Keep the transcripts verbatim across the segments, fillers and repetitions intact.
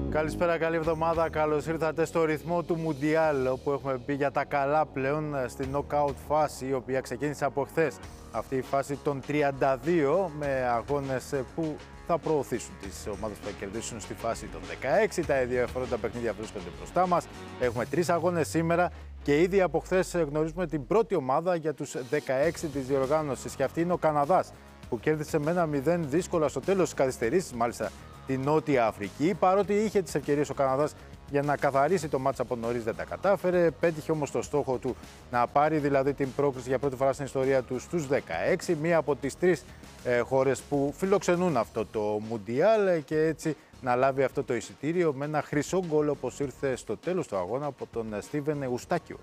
Καλησπέρα, καλή εβδομάδα. Καλώς ήρθατε στο ρυθμό του Μουντιάλ, όπου έχουμε πει για τα καλά πλέον στην knockout φάση, η οποία ξεκίνησε από χθες. Αυτή η φάση των τριάντα δύο με αγώνες που θα προωθήσουν τις ομάδες που θα κερδίσουν στη φάση των δεκαέξι. Τα ενδιαφέροντα παιχνίδια βρίσκονται μπροστά μας. Έχουμε τρεις αγώνες σήμερα και ήδη από χθες γνωρίζουμε την πρώτη ομάδα για τους δεκαέξι της διοργάνωσης. Και αυτή είναι ο Καναδάς, που κέρδισε με ένα μηδέν δύσκολα στο τέλος της καθυστερήσεις, μάλιστα τη Νότια Αφρική. Παρότι είχε τις ευκαιρίες ο Καναδάς για να καθαρίσει το μάτς από νωρίς, δεν τα κατάφερε. Πέτυχε όμως το στόχο του να πάρει δηλαδή την πρόκριση για πρώτη φορά στην ιστορία του στους δεκαέξι. Μία από τις τρεις ε, χώρες που φιλοξενούν αυτό το Μουντιάλ, και έτσι να λάβει αυτό το εισιτήριο με ένα χρυσό γκολ, όπως ήρθε στο τέλος του αγώνα από τον Στίβεν Εουστάκιο.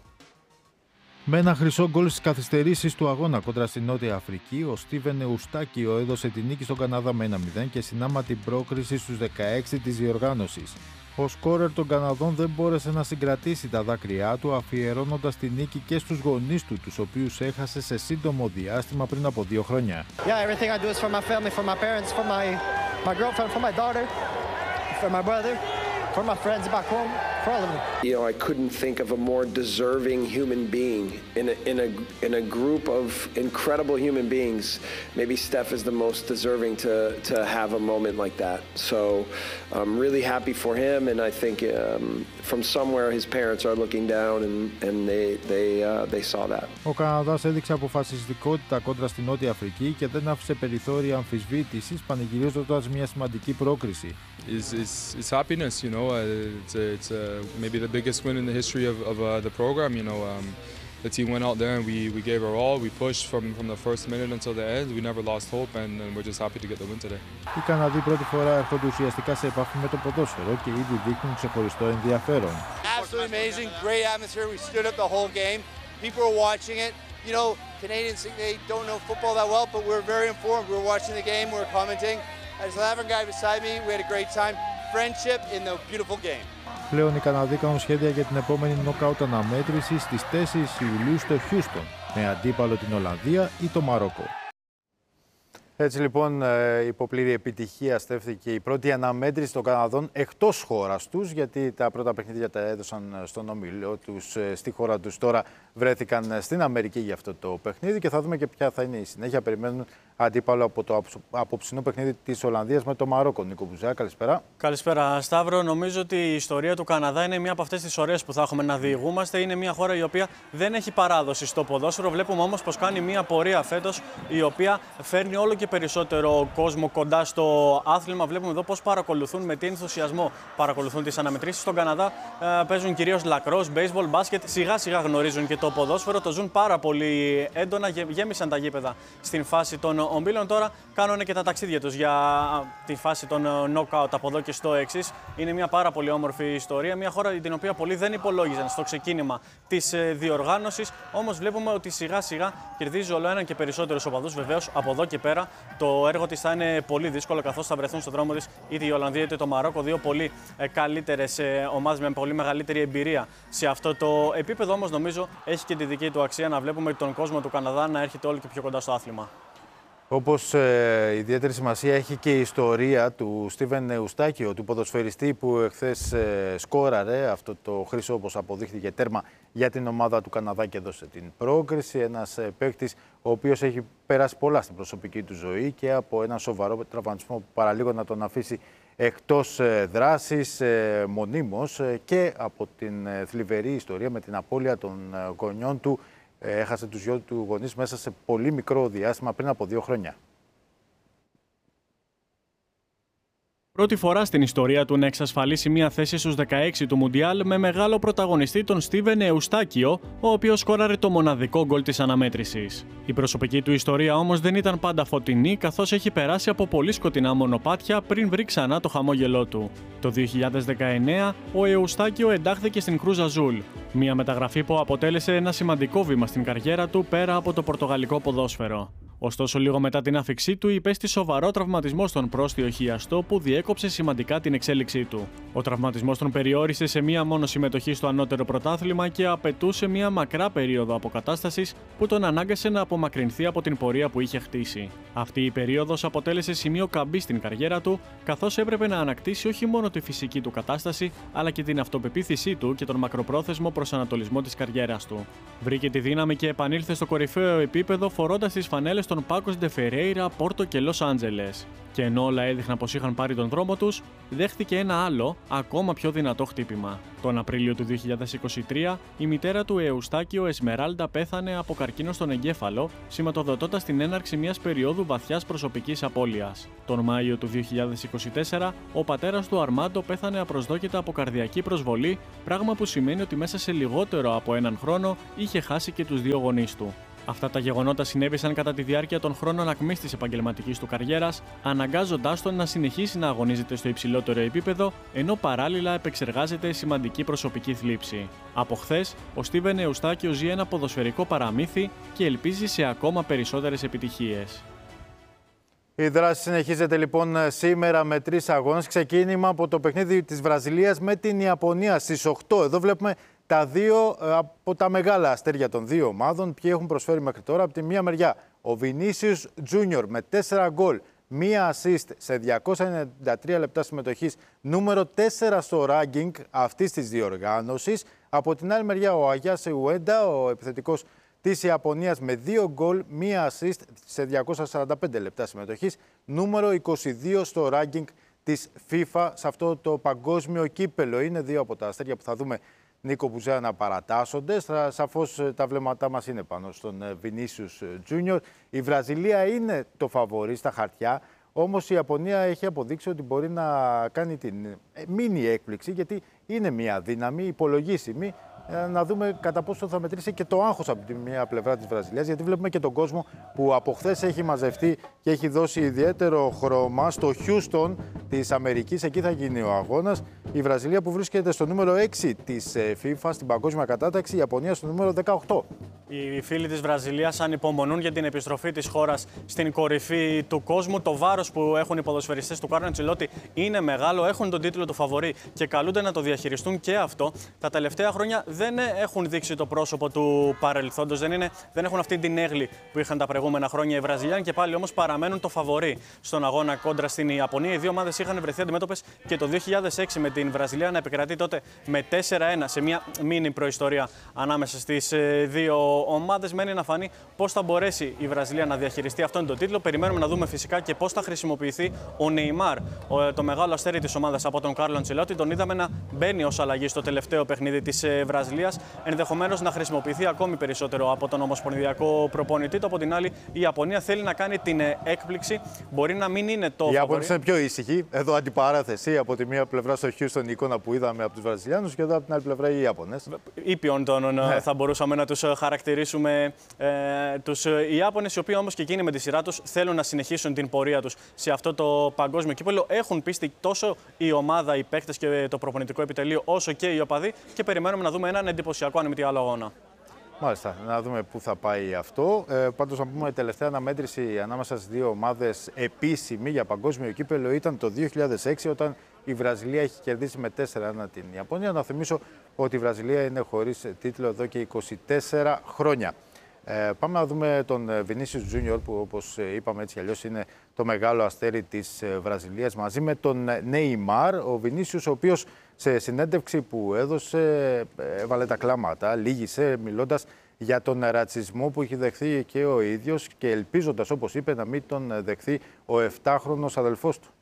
Με ένα χρυσό γκολ στις καθυστερήσεις του αγώνα κόντρα στη Νότια Αφρική, ο Στίβεν Εουστάκιο έδωσε τη νίκη στον Καναδά με ένα μηδέν και συνάμα την πρόκριση στους δεκαέξι της διοργάνωσης. Ο σκόρερ των Καναδών δεν μπόρεσε να συγκρατήσει τα δάκρυά του, αφιερώνοντας τη νίκη και στους γονείς του, τους οποίους έχασε σε σύντομο διάστημα πριν από δύο χρόνια. Yeah, everything I do is for my family, for my parents, for my my girlfriend, for my daughter, for my brother, for my friends back home, for all of them. You know, I couldn't think of a more deserving human being in a in a in a group of incredible human beings. Maybe Steph is the most deserving to to have a moment like that. So I'm really happy for him, and I think um, from somewhere his parents are looking down and and they they uh, they saw that. Ο Καναδάς έδειξε αποφασιστικότητα κόντρα στη Νότια Αφρική και δεν άφησε περιθώρια αμφισβήτησης, πανηγυρίζοντας μια σημαντική πρόκριση. Is is is happiness, you know. Uh, it's a, it's a, maybe the biggest win in the history of of uh, the program. You know, um, the team went out there and we we gave our all. We pushed from from the first minute until the end. We never lost hope, and, and we're just happy to get the win today. Οι Καναδοί πρώτη φορά έρχονται ουσιαστικά σε επαφή με το ποδόσφαιρο και ήδη δείχνουν ξεχωριστό ενδιαφέρον. Absolutely amazing, great atmosphere. We stood up the whole game. People were watching it. You know, Canadians think they don't know football that well, but we're very informed. We were watching the game. We were commenting. As the South African guy beside me, we had a great time. Friendship in the beautiful game. Πλέον οι Καναδοί κάνουν σχέδια για την επόμενη νοκάουτ αναμέτρηση στις τέσσερις Ιουλίου στο Χιούστον, με αντίπαλο την Ολλανδία ή το Μαρόκο. Έτσι λοιπόν, υπό πλήρη επιτυχία στέφθηκε η πρώτη αναμέτρηση των Καναδών εκτός χώρας τους, γιατί τα πρώτα παιχνίδια τα έδωσαν στον όμιλο τους στη χώρα τους. Τώρα βρέθηκαν στην Αμερική για αυτό το παιχνίδι και θα δούμε και ποια θα είναι η συνέχεια. Περιμένουν αντίπαλο από το απόψινό παιχνίδι της Ολλανδίας με το Μαρόκο. Νίκο Μπουζά, καλησπέρα. Καλησπέρα, Σταύρο. Νομίζω ότι η ιστορία του Καναδά είναι μία από αυτές τις ωραίες που θα έχουμε να διηγούμαστε. Είναι μία χώρα η οποία δεν έχει παράδοση στο ποδόσφαιρο. Βλέπουμε όμως πως κάνει μία πορεία φέτος, η οποία φέρνει όλο και περισσότερο κόσμο κοντά στο άθλημα. Βλέπουμε εδώ πως παρακολουθούν, με τι ενθουσιασμό παρακολουθούν τις αναμετρήσεις. Στον Καναδά ε, παίζουν κυρίως λακρός, baseball, μπάσκετ. Σιγά σιγά γνωρίζουν και το ποδόσφαιρο. Το ζουν πάρα πολύ έντονα. Γέμισαν τα γήπεδα στην φάση των ομίλων. Τώρα κάνουν και τα ταξίδια τους για τη φάση των knockout από εδώ και στο εξής. Είναι μια πάρα πολύ όμορφη ιστορία. Μια χώρα την οποία πολλοί δεν υπολόγιζαν στο ξεκίνημα της διοργάνωσης. Όμως βλέπουμε ότι σιγά σιγά κερδίζει όλο έναν και περισσότερους οπαδούς. Βεβαίως από εδώ και πέρα το έργο της θα είναι πολύ δύσκολο, καθώς θα βρεθούν στον δρόμο της είτε η Ολλανδία είτε το Μαρόκο. Δύο πολύ καλύτερες ομάδες με πολύ μεγαλύτερη εμπειρία σε αυτό το επίπεδο. Όμως νομίζω έχει και τη δική του αξία να βλέπουμε τον κόσμο του Καναδά να έρχεται όλο και πιο κοντά στο άθλημα. Όπως ε, ιδιαίτερη σημασία έχει και η ιστορία του Στίβεν Εουστάκιο, του ποδοσφαιριστή που εχθές ε, σκόραρε αυτό το χρυσό, όπως αποδείχθηκε, τέρμα για την ομάδα του Καναδά και έδωσε την πρόκριση. Ένας ε, παίκτης ο οποίος έχει περάσει πολλά στην προσωπική του ζωή και από ένα σοβαρό τραυματισμό που παραλίγο να τον αφήσει εκτός ε, δράσης ε, μονίμως ε, και από την ε, θλιβερή ιστορία με την απώλεια των ε, γονιών του. Έχασε τους δυο του γονείς μέσα σε πολύ μικρό διάστημα πριν από δύο χρόνια. Πρώτη φορά στην ιστορία του να εξασφαλίσει μια θέση στους δεκαέξι του Μουντιάλ με μεγάλο πρωταγωνιστή τον Στίβεν Εουστάκιο, ο οποίος σκόραρε το μοναδικό γκολ της αναμέτρησης. Η προσωπική του ιστορία όμως δεν ήταν πάντα φωτεινή, καθώς έχει περάσει από πολύ σκοτεινά μονοπάτια πριν βρει ξανά το χαμόγελό του. Το δύο χιλιάδες δεκαεννέα ο Εουστάκιο εντάχθηκε στην Κρούζ Αζούλ, μια μεταγραφή που αποτέλεσε ένα σημαντικό βήμα στην καριέρα του πέρα από το πορτογαλικό ποδόσφαιρο. Ωστόσο, λίγο μετά την άφιξή του, υπέστη σοβαρό τραυματισμό στον πρόστιο χιαστό που διέκοψε σημαντικά την εξέλιξή του. Ο τραυματισμός τον περιόρισε σε μία μόνο συμμετοχή στο ανώτερο πρωτάθλημα και απαιτούσε μία μακρά περίοδο αποκατάστασης που τον ανάγκασε να απομακρυνθεί από την πορεία που είχε χτίσει. Αυτή η περίοδος αποτέλεσε σημείο καμπή στην καριέρα του, καθώς έπρεπε να ανακτήσει όχι μόνο τη φυσική του κατάσταση, αλλά και την αυτοπεποίθησή του και τον μακροπρόθεσμο προσανατολισμό της καριέρας του. Βρήκε τη δύναμη και επανήλθε στο κορυφαίο επίπεδο φορώντας τις φανέλες των Πάκος Ντε Φερέιρα, Πόρτο και Λος Άντζελες. Και ενώ όλα έδειχναν πως είχαν πάρει τον δρόμο τους, δέχτηκε ένα άλλο, ακόμα πιο δυνατό χτύπημα. Τον Απρίλιο του δύο χιλιάδες είκοσι τρία, η μητέρα του Εουστάκιο Εσμεράλντα πέθανε από καρκίνο στον εγκέφαλο, σηματοδοτώντας την έναρξη μιας περίοδου βαθιάς προσωπικής απώλειας. Τον Μάιο του δύο χιλιάδες είκοσι τέσσερα, ο πατέρας του Αρμάντο πέθανε απροσδόκητα από καρδιακή προσβολή, πράγμα που σημαίνει ότι μέσα σε λιγότερο από έναν χρόνο είχε χάσει και τους δύο γονείς του. Αυτά τα γεγονότα συνέβησαν κατά τη διάρκεια των χρόνων ακμής της επαγγελματικής του καριέρας, αναγκάζοντάς τον να συνεχίσει να αγωνίζεται στο υψηλότερο επίπεδο, ενώ παράλληλα επεξεργάζεται σημαντική προσωπική θλίψη. Από χθες, ο Στίβεν Εουστάκιο ζει ένα ποδοσφαιρικό παραμύθι και ελπίζει σε ακόμα περισσότερες επιτυχίες. Η δράση συνεχίζεται λοιπόν σήμερα με τρεις αγώνες. Ξεκίνημα από το παιχνίδι της Βραζιλίας με την Ιαπωνία στις οκτώ. Εδώ βλέπουμε τα δύο από τα μεγάλα αστέρια των δύο ομάδων. Ποιοι έχουν προσφέρει μέχρι τώρα. Από τη μία μεριά ο Βινίσιους Τζούνιορ με τέσσερα γκολ, μία assist σε διακόσια ενενήντα τρία λεπτά συμμετοχής, νούμερο τέσσερα στο ranking αυτής της διοργάνωσης. Από την άλλη μεριά ο Αγιάσε Ουέντα, ο επιθετικός της Ιαπωνίας, με δύο γκολ, μία assist σε διακόσια σαράντα πέντε λεπτά συμμετοχής, νούμερο είκοσι δύο στο ranking της FIFA σε αυτό το παγκόσμιο κύπελο. Είναι δύο από τα αστέρια που θα δούμε, Νίκο Μπουζέα, να παρατάσσονται. Σαφώς τα βλέμματά μας είναι πάνω στον Βινίσιους Τζούνιορ. Η Βραζιλία είναι το φαβορί στα χαρτιά, όμως η Ιαπωνία έχει αποδείξει ότι μπορεί να κάνει την μίνι έκπληξη, γιατί είναι μια δύναμη υπολογίσιμη. Να δούμε κατά πόσο θα μετρήσει και το άγχος από τη μία πλευρά της Βραζιλίας, γιατί βλέπουμε και τον κόσμο που από χθες έχει μαζευτεί και έχει δώσει ιδιαίτερο χρώμα στο Χιούστον της Αμερικής. Εκεί θα γίνει ο αγώνας. Η Βραζιλία που βρίσκεται στο νούμερο έξι της FIFA στην παγκόσμια κατάταξη, η Ιαπωνία στο νούμερο δεκαοκτώ. Οι φίλοι της Βραζιλίας ανυπομονούν για την επιστροφή της χώρας στην κορυφή του κόσμου. Το βάρος που έχουν οι ποδοσφαιριστές του Κάρλο Αντσελότη είναι μεγάλο, έχουν τον τίτλο του φαβορί και καλούνται να το διαχειριστούν και αυτό. Τα τελευταία χρόνια δεν έχουν δείξει το πρόσωπο του παρελθόντος, δεν, είναι, δεν έχουν αυτή την έγκλη που είχαν τα προηγούμενα χρόνια οι Βραζιλιάνοι και πάλι όμως παραμένουν το φαβορί στον αγώνα κόντρα στην Ιαπωνία. Οι δύο ομάδες είχαν βρεθεί αντιμέτωπες και το δύο χιλιάδες έξι, με την Βραζιλία να επικρατεί τότε με τέσσερα ένα σε μια μίνι προϊστορία ανάμεσα στις δύο ομάδες. Μένει να φανεί πώς θα μπορέσει η Βραζιλία να διαχειριστεί αυτόν τον τίτλο. Περιμένουμε να δούμε φυσικά και πώς θα χρησιμοποιηθεί ο Νεϊμάρ, το μεγάλο αστέρι της ομάδας από τον Κάρλο Αντσελότη. Τον είδαμε να μπαίνει ως αλλαγή στο τελευταίο παιχνίδι της Βραζιλίας, ενδεχομένως να χρησιμοποιηθεί ακόμη περισσότερο από τον ομοσπονδιακό προπονητή. Το από την άλλη, η Ιαπωνία θέλει να κάνει την έκπληξη. Μπορεί να μην είναι το. Οι Ιάπωνες είναι πιο ήσυχοι. Εδώ αντιπαράθεση από τη μία πλευρά στο Χιούστον η εικόνα που είδαμε από τους Βραζιλιάνους και εδώ από την άλλη πλευρά οι Ιάπωνες. Ήπιον τόνων ναι. Θα μπορούσαμε να τους χαρακτηρίσουμε ε, τους Ιάπωνες, οι οποίοι όμως και εκείνοι με τη σειρά τους θέλουν να συνεχίσουν την πορεία τους σε αυτό το παγκόσμιο κύπελλο. Έχουν πίστη τόσο η ομάδα, οι παίκτες και το προπονητικό επιτελείο, όσο και οι οπαδοί, και περιμένουμε να δούμε έναν εντυπωσιακό, αν μη τι άλλο, αγώνα. Μάλιστα, να δούμε πού θα πάει αυτό. Ε, πάντως, να πούμε, η τελευταία αναμέτρηση ανάμεσα στις δύο ομάδες επίσημη για παγκόσμιο κύπελλο ήταν το δύο χιλιάδες έξι, όταν η Βραζιλία έχει κερδίσει με τέσσερα ένα την Ιαπωνία. Να θυμίσω ότι η Βραζιλία είναι χωρίς τίτλο εδώ και είκοσι τέσσερα χρόνια. Ε, πάμε να δούμε τον Βινίσιους Τζούνιορ, που όπως είπαμε έτσι αλλιώς είναι το μεγάλο αστέρι της Βραζιλίας, μαζί με τον Νεϊμάρ. Ο Βινίσιους, ο οποίος σε συνέντευξη που έδωσε έβαλε τα κλάματα, λύγησε μιλώντας για τον ρατσισμό που έχει δεχθεί και ο ίδιος και ελπίζοντας, όπως είπε, να μην τον δεχθεί ο επτάχρονος αδελφός του.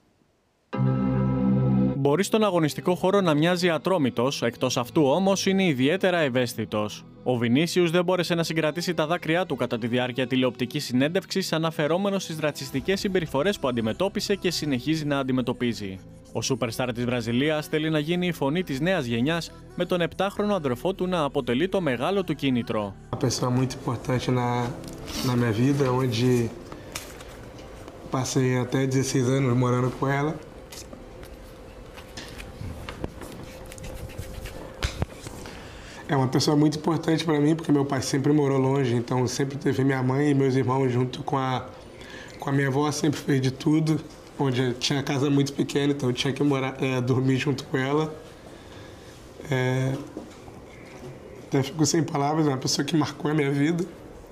Μπορεί στον αγωνιστικό χώρο να μοιάζει ατρόμητος, εκτός αυτού όμως είναι ιδιαίτερα ευαίσθητος. Ο Βινίσιους δεν μπόρεσε να συγκρατήσει τα δάκρυά του κατά τη διάρκεια τηλεοπτικής συνέντευξης, αναφερόμενος στις ρατσιστικές συμπεριφορές που αντιμετώπισε και συνεχίζει να αντιμετωπίζει. Ο σούπερσταρ της Βραζιλίας θέλει να γίνει η φωνή της νέας γενιάς, με τον επτάχρονο αδερφό του να αποτελεί το μεγάλο του κίνητρο. Uma pessoa muito importante na na minha vida, onde passei até dezesseis anos morando com ela. é uma pessoa muito importante para mim, porque meu pai sempre morou longe, então sempre teve minha mãe e meus irmãos junto com a, com a minha avó, sempre fez de tudo, onde tinha casa muito pequena, então eu tinha que morar, é, dormir junto com ela. É, até fico sem palavras, é uma pessoa que marcou a minha vida.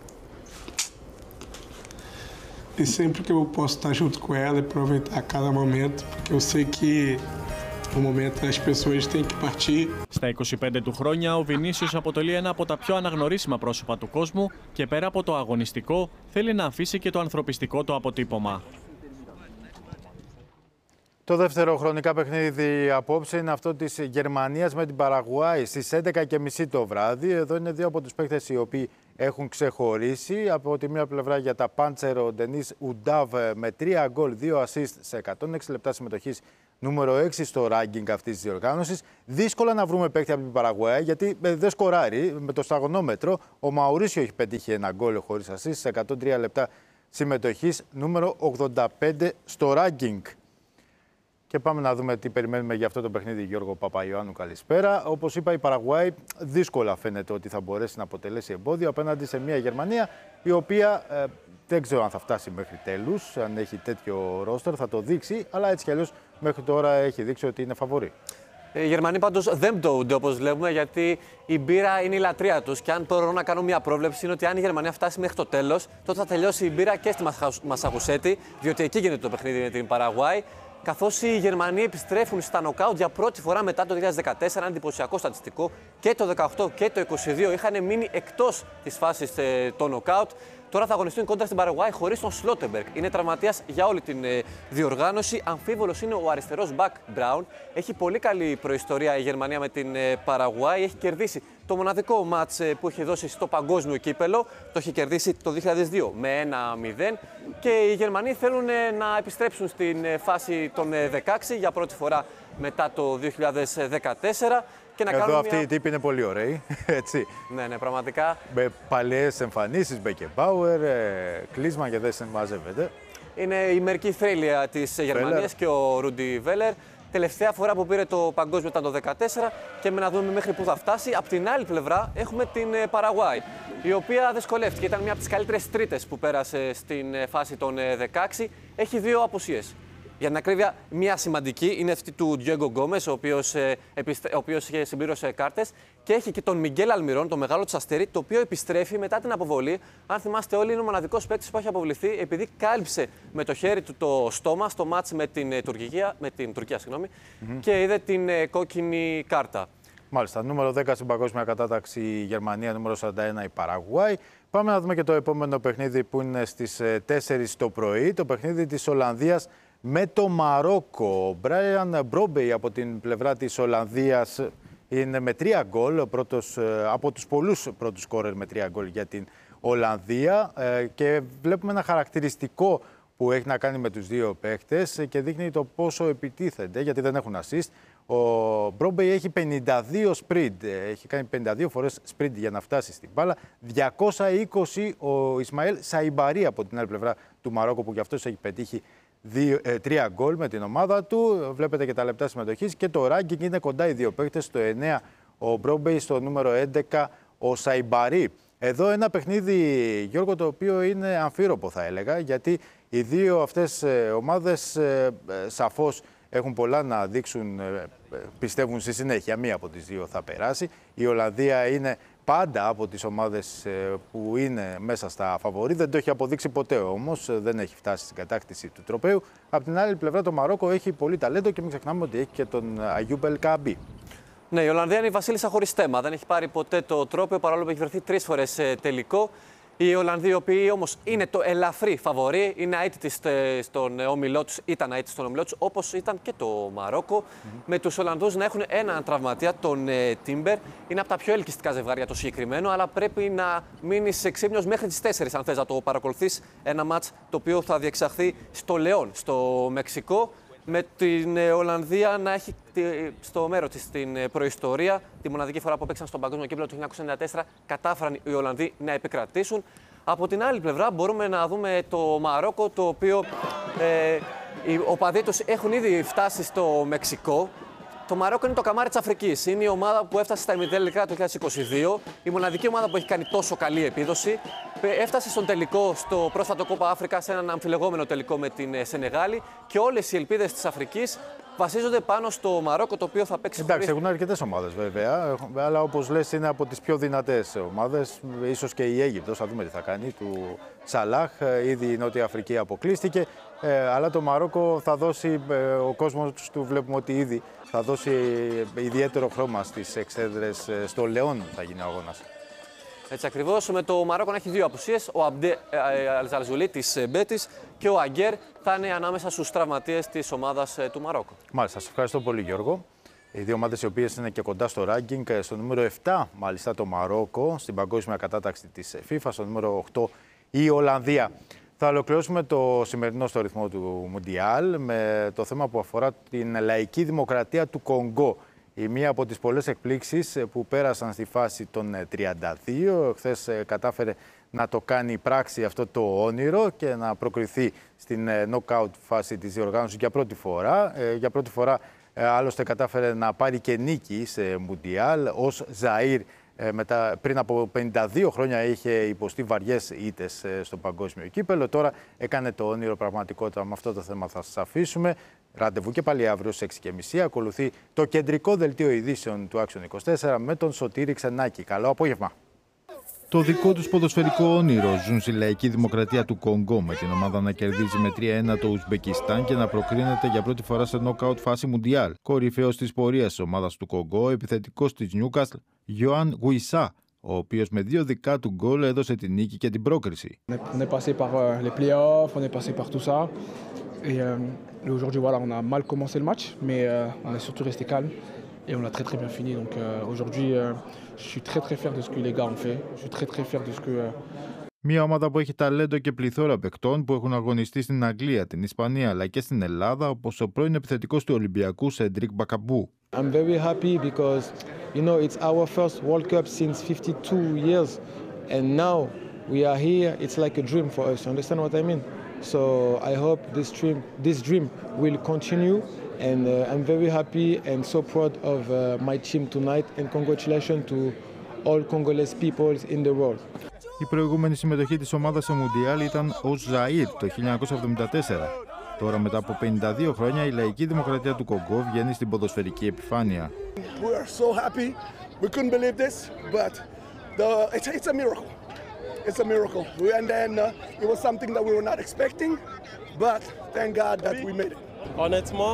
E sempre que eu posso estar junto com ela e aproveitar cada momento, porque eu sei que no momento as pessoas têm que partir. Στα είκοσι πέντε του χρόνια, ο Βινίσιος αποτελεί ένα από τα πιο αναγνωρίσιμα πρόσωπα του κόσμου και πέρα από το αγωνιστικό, θέλει να αφήσει και το ανθρωπιστικό του αποτύπωμα. Το δεύτερο χρονικά παιχνίδι απόψε είναι αυτό της Γερμανίας με την Παραγουάη στις έντεκα και μισή το βράδυ. Εδώ είναι δύο από τους παίκτες οι οποίοι έχουν ξεχωρίσει. Από τη μία πλευρά για τα Πάντσερ ο Ντενίς Ουντάβ με τρία γκολ, δύο ασίστ σε εκατόν έξι λεπτά συμμετοχής, νούμερο έξι στο ranking αυτής της διοργάνωσης. Δύσκολα να βρούμε παίκτη από την Παραγουάη γιατί δεν σκοράρει με το σταγονόμετρο. Ο Μαουρίσιο έχει πετύχει ένα γκολ χωρίς ασίστ σε εκατόν τρία λεπτά συμμετοχής, νούμερο ογδόντα πέντε στο ranking. Και πάμε να δούμε τι περιμένουμε για αυτό το παιχνίδι. Γιώργο Παπαϊωάννου, καλησπέρα. Όπως είπα, η Παραγουάη δύσκολα φαίνεται ότι θα μπορέσει να αποτελέσει εμπόδιο απέναντι σε μια Γερμανία η οποία ε, δεν ξέρω αν θα φτάσει μέχρι τέλους, αν έχει τέτοιο ρόστερ, θα το δείξει, αλλά έτσι κι αλλιώς μέχρι τώρα έχει δείξει ότι είναι φαβορί. Οι Γερμανοί πάντως δεν πτωούνται όπως βλέπουμε, γιατί η μπύρα είναι η λατρεία τους. Και αν μπορώ να κάνω μια πρόβλεψη, είναι ότι αν η Γερμανία φτάσει μέχρι το τέλος, τότε θα τελειώσει η μπύρα και στη Μασαγουσέτη, διότι εκεί γίνεται το παιχνίδι με την Παραγουάη. Καθώς οι Γερμανοί επιστρέφουν στα νοκάουτ για πρώτη φορά μετά το δύο χιλιάδες δεκατέσσερα, ένα εντυπωσιακό στατιστικό, και το δεκαοκτώ και το είκοσι δύο είχαν μείνει εκτός της φάσης των νοκάουτ. Τώρα θα αγωνιστούν κόντρα στην Παραγουάη χωρίς τον Σλότεμπεργκ. Είναι τραυματίας για όλη την ε, διοργάνωση. Αμφίβολος είναι ο αριστερός μπακ Μπράουν. Έχει πολύ καλή προϊστορία η Γερμανία με την ε, Παραγουάη. Έχει κερδίσει το μοναδικό μάτς ε, που έχει δώσει στο παγκόσμιο κύπελο. Το έχει κερδίσει το δύο χιλιάδες δύο με ένα μηδέν. Και οι Γερμανοί θέλουν ε, να επιστρέψουν στην ε, φάση των ε, δεκαέξι για πρώτη φορά μετά το δύο χιλιάδες δεκατέσσερα. Και να Εδώ αυτοί μια... οι τύποι είναι πολύ ωραίοι, έτσι. Ναι, ναι, πραγματικά. Με παλαιές εμφανίσεις, Μπεκεμπάουερ, Κλίσμαν και δεν συμμαζεύεται. Είναι η μερική θρέλια της Γερμανίας και ο Ρούντι Βέλερ. Τελευταία φορά που πήρε το παγκόσμιο ήταν το δύο χιλιάδες δεκατέσσερα και με να δούμε μέχρι πού θα φτάσει. Απ' την άλλη πλευρά έχουμε την Παραγουάη, η οποία δυσκολεύτηκε. Ήταν μια από τις καλύτερες τρίτες που πέρασε στην φάση των δεκαέξι. Έχει δύο απουσίες. Για την ακρίβεια, μια σημαντική είναι αυτή του Diego Γκόμες, ο οποίος, ε, επιστρέ... ο οποίος συμπλήρωσε κάρτες, και έχει και τον Μιγγέλ Αλμιρόν, το μεγάλο του αστέρι, το οποίο επιστρέφει μετά την αποβολή. Αν θυμάστε όλοι, είναι ο μοναδικός παίκτης που έχει αποβληθεί επειδή κάλυψε με το χέρι του το στόμα στο μάτς με την ε, Τουρκία, με την Τουρκία συγγνώμη, mm-hmm. και είδε την ε, κόκκινη κάρτα. Μάλιστα. Νούμερο δέκα στην παγκόσμια κατάταξη η Γερμανία, νούμερο σαράντα ένα η Παραγουάη. Πάμε να δούμε και το επόμενο παιχνίδι που είναι στις τέσσερις το πρωί, το παιχνίδι της Ολλανδίας με το Μαρόκο. Ο Μπράιαν Μπρόμπεϊ από την πλευρά της Ολλανδίας είναι με τρία γκολ, πρώτος, από τους πολλούς πρώτους σκόρερ με τρία γκολ για την Ολλανδία, και βλέπουμε ένα χαρακτηριστικό που έχει να κάνει με τους δύο παίχτες και δείχνει το πόσο επιτίθενται, γιατί δεν έχουν assist. Ο Μπρόμπεϊ έχει πενήντα δύο sprint, έχει κάνει πενήντα δύο φορές sprint για να φτάσει στην μπάλα. διακόσια είκοσι ο Ισμαήλ Σαϊμπαρί από την άλλη πλευρά του Μαρόκο, που γι' αυτός έχει πετύχει δύο, ε, τρία γκολ με την ομάδα του. Βλέπετε και τα λεπτά συμμετοχής και το ranking είναι κοντά οι δύο παίκτες. Στο εννέα ο Μπρόμπεϊ, στο νούμερο έντεκα ο Σαϊμπαρί. Εδώ ένα παιχνίδι, Γιώργο, το οποίο είναι αμφίροπο θα έλεγα, γιατί οι δύο αυτές ομάδες ε, ε, σαφώς έχουν πολλά να δείξουν, ε, πιστεύουν στη συνέχεια. Μία από τις δύο θα περάσει. Η Ολλανδία είναι πάντα από τις ομάδες ε, που είναι μέσα στα φαβορί. Δεν το έχει αποδείξει ποτέ όμως, δεν έχει φτάσει στην κατάκτηση του τροπαίου. Απ' την άλλη πλευρά το Μαρόκο έχει πολύ ταλέντο και μην ξεχνάμε ότι έχει και τον Αγιούμπ El Kaabi. Ναι, η Ολλανδία είναι η βασίλισσα χωρίς θέμα. Δεν έχει πάρει ποτέ το τρόπαιο, παρόλο που έχει βρεθεί τρεις φορές σε τελικό. Οι Ολλανδοί, οι οποίοι όμως είναι το ελαφρύ φαβορί, είναι αίτητοι στον όμιλό τους, ήταν αίτητοι στον όμιλό τους, όπως ήταν και το Μαρόκο. Mm-hmm. Με τους Ολλανδούς να έχουν έναν τραυματία, τον Τίμπερ. Είναι από τα πιο ελκυστικά ζευγάρια το συγκεκριμένο, αλλά πρέπει να μείνεις ξύπνιος μέχρι τις τέσσερις, αν θες να το παρακολουθείς. Ένα μάτς το οποίο θα διεξαχθεί στο Λεόν, στο Μεξικό. Με την Ολλανδία να έχει στο μέρος της την προϊστορία. Τη μοναδική φορά που παίξαν στον παγκόσμιο κύπελλο του χίλια εννιακόσια ενενήντα τέσσερα κατάφεραν οι Ολλανδοί να επικρατήσουν. Από την άλλη πλευρά μπορούμε να δούμε το Μαρόκο, το οποίο ε, οι οπαδοί τους έχουν ήδη φτάσει στο Μεξικό. Το Μαρόκο είναι το καμάρι της Αφρικής. Είναι η ομάδα που έφτασε στα ημιτελικά το δύο χιλιάδες είκοσι δύο. Η μοναδική ομάδα που έχει κάνει τόσο καλή επίδοση. Έφτασε στον τελικό, στο πρόσφατο Κόπα Αφρικα, σε έναν αμφιλεγόμενο τελικό με την Σενεγάλη. Και όλες οι ελπίδες της Αφρικής βασίζονται πάνω στο Μαρόκο, το οποίο θα παίξει. Εντάξει, χωρίς... έχουν αρκετές ομάδες βέβαια. Αλλά όπως λες, είναι από τις πιο δυνατές ομάδες. Ίσως και η Αίγυπτος, θα δούμε τι θα κάνει, του Σαλάχ. Ήδη η Νότια Αφρική αποκλείστηκε. Ε, αλλά το Μαρόκο θα δώσει, ε, ο κόσμος του βλέπουμε ότι ήδη θα δώσει ιδιαίτερο χρώμα στις εξέδρες. Ε, στο Λεόν θα γίνει ο αγώνας. Έτσι ακριβώς, με το Μαρόκο να έχει δύο απουσίες, ο Αμπντέ Αλζαλζουλί της Μπέτης και ο Αγκέρ θα είναι ανάμεσα στους τραυματίες της ομάδας του Μαρόκο. Μάλιστα, σας ευχαριστώ πολύ Γιώργο. Οι δύο ομάδες οι οποίες είναι και κοντά στο ranking, στο νούμερο επτά μάλιστα το Μαρόκο, στην παγκόσμια κατάταξη της FIFA, στο νούμερο οκτώ η Ολλανδία. Θα ολοκληρώσουμε το σημερινό στο ρυθμό του Μουντιάλ με το θέμα που αφορά την λαϊκή δημοκρατία του Κονγκό. Η μία από τις πολλές εκπλήξεις που πέρασαν στη φάση των τριάντα δύο. Χθες κατάφερε να το κάνει πράξη αυτό το όνειρο και να προκριθεί στην knockout φάση της διοργάνωσης για πρώτη φορά. Για πρώτη φορά άλλωστε κατάφερε να πάρει και νίκη σε Μουντιάλ ως Ζαΐρ. Μετά, πριν από πενήντα δύο χρόνια είχε υποστεί βαριές ήττες στο παγκόσμιο κύπελο. Τώρα έκανε το όνειρο πραγματικότητα. Με αυτό το θέμα θα σας αφήσουμε. Ραντεβού και πάλι αύριο στις έξι και μισή. Ακολουθεί το κεντρικό δελτίο ειδήσεων του Action είκοσι τέσσερα με τον Σωτήρη Ξενάκη. Καλό απόγευμα. Το δικό τους ποδοσφαιρικό όνειρο ζουν στη λαϊκή δημοκρατία του Κονγκό, με την ομάδα να κερδίζει με τρία ένα το Ουσμπεκιστάν και να προκρίνεται για πρώτη φορά σε νοκάουτ φάση Μουντιάλ. Κορυφαίος της πορείας της ομάδας του Κονγκό, επιθετικός της Νιούκαστλ, Γιωάν Γουισά, ο οποίος με δύο δικά του γκολ έδωσε την νίκη και την πρόκριση. On est passé par les playoffs, on est passé par tout ça. Et euh, aujourd'hui, voilà, on a mal commencé le match, mais euh, on est surtout resté calme et on l'a très très bien fini. Donc euh, aujourd'hui, euh, je suis très très fier de ce que les gars ont fait. Je suis très très fier de ce que. Euh... Μια ομάδα που έχει ταλέντο και πληθώρα παικτών που έχουν αγωνιστεί στην Αγγλία, την Ισπανία αλλά και στην Ελλάδα, όπως ο πρώην επιθετικός του Ολυμπιακού Σεντρίκ Μπακαμπού. I'm very happy because you know it's our first World Cup since fifty-two years, and now we are here. It's like a dream for us. You understand what I mean? So I hope this dream, this dream will continue, and uh, I'm very happy and so proud of uh, my team tonight. And congratulations to all Congolese people in the world. Η προηγούμενη συμμετοχή της ομάδας σε Μουντιάλ ήταν ως Ζαΐρ το χίλια εννιακόσια εβδομήντα τέσσερα. Τώρα μετά από πενήντα δύο χρόνια η λαϊκή δημοκρατία του Κονγκό βγαίνει στην ποδοσφαιρική επιφάνεια. We are so happy. We couldn't believe this, but the, it's, it's a miracle. It's a miracle. And then uh, it was something that we were not expecting, but thank God that we made it. Honnêtement,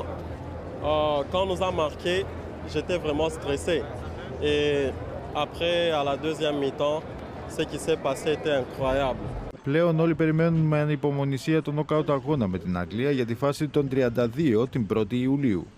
euh, quand on nous a marqué, j'étais vraiment stressé. Et après, à la deuxième mi-temps, ce qui s'est passé était incroyable. Πλέον όλοι περιμένουν με ανυπομονησία τον νοκάουτ αγώνα με την Αγγλία για τη φάση των τριάντα δύο την πρώτη Ιουλίου.